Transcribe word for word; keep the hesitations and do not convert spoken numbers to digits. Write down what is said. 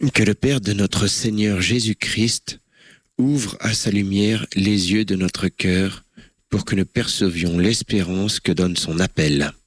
Que le Père de notre Seigneur Jésus-Christ ouvre à sa lumière les yeux de notre cœur pour que nous percevions l'espérance que donne son appel.